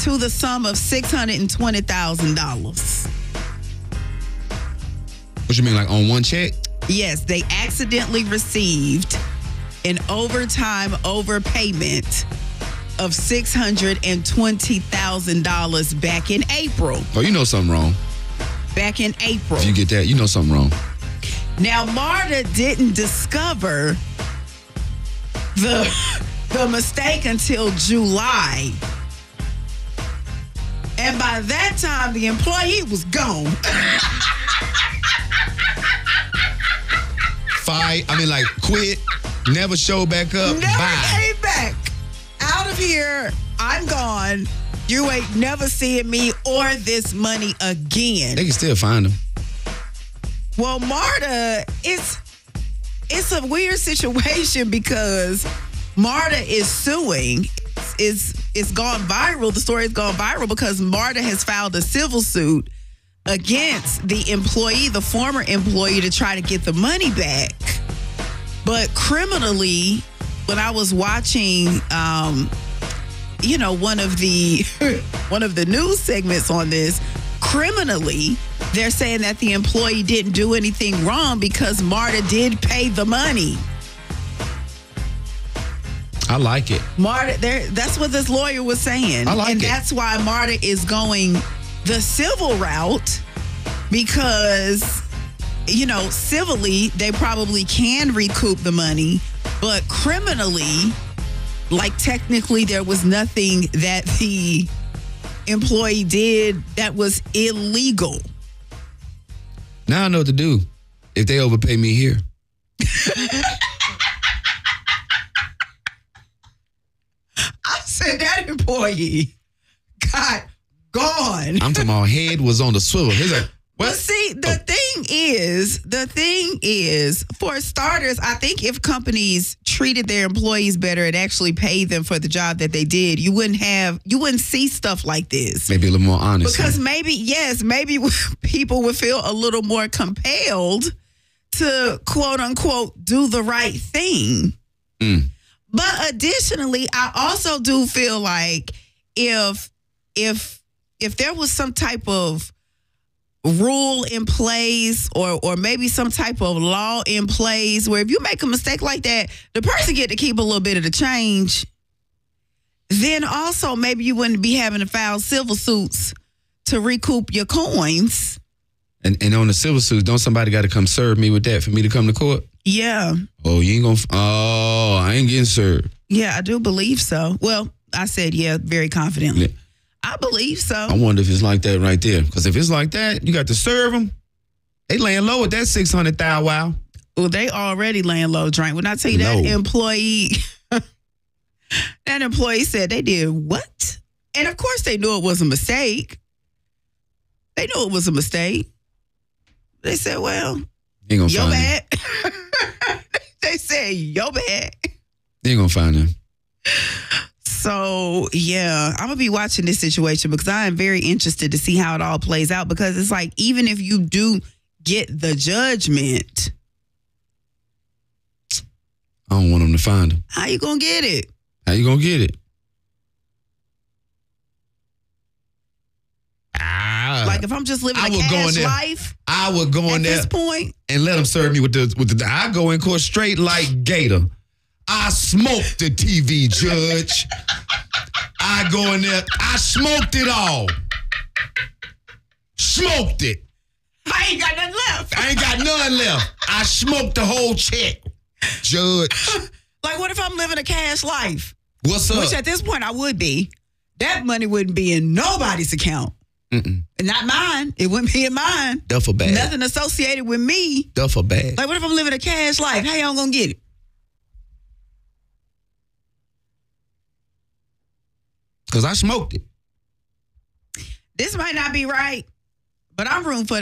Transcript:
to the sum of $620,000. What you mean, like on one check? Yes, they accidentally received an overtime overpayment of $620,000 back in April. Oh, you know something wrong. Back in April. If you get that, you know something wrong. Now, MARTA didn't discover the mistake until July. And by that time, the employee was gone. Quit, never show back up, never bye. came back. Out of here, I'm gone. You ain't never seeing me or this money again. They can still find him. Well, MARTA, it's a weird situation because MARTA is suing. It's gone viral. The story has gone viral because MARTA has filed a civil suit against the employee, the former employee, to try to get the money back. But criminally, when I was watching, one of the news segments on this, criminally, they're saying that the employee didn't do anything wrong because MARTA did pay the money. I like it. MARTA, that's what this lawyer was saying. I like and it. That's why MARTA is going the civil route because, civilly, they probably can recoup the money, but criminally, technically, there was nothing that the employee did that was illegal. Now I know what to do if they overpay me here. I said that employee got gone. I'm talking about head was on the swivel. He's like, what? Well, see, the thing is, for starters, I think if companies treated their employees better and actually paid them for the job that they did, you wouldn't see stuff like this. Maybe a little more honest. Because maybe people would feel a little more compelled to, quote unquote, do the right thing. But additionally, I also do feel like if there was some type of rule in place or maybe some type of law in place where if you make a mistake like that, the person get to keep a little bit of the change, then also maybe you wouldn't be having to file civil suits to recoup your coins. And on the civil suits, don't somebody got to come serve me with that for me to come to court? Yeah. Oh, you ain't gonna... Oh, I ain't getting served. Yeah, I do believe so. Well, I said yeah very confidently. Yeah. I believe so. I wonder if it's like that right there. Because if it's like that, you got to serve them. They laying low with that 600,000. Wow. Well, they already laying low, Drink. When I tell you that employee, that employee said they did what? And of course they knew it was a mistake. They knew it was a mistake. They said, well, ain't gonna your find bad. They said, your bad. They ain't gonna find him. So, yeah, I'm going to be watching this situation because I am very interested to see how it all plays out because it's like, even if you do get the judgment, I don't want them to find him. how you going to get it? How you gonna get it? Like if I'm just living a cash life, I would go in there at this point and let them serve me with the. I go in court straight like Gator. I smoked the TV judge. I go in there. I smoked it all. Smoked it. I ain't got nothing left. I ain't got none left. I smoked the whole check, judge. Like what if I'm living a cash life? What's up? Which at this point I would be. That money wouldn't be in nobody's account. Not mine. It wouldn't be in mine. Duffel bag. Nothing associated with me. Duffel bag. Like what if I'm living a cash life? How y'all gonna get it? Because I smoked it. This might not be right, but I'm rooting for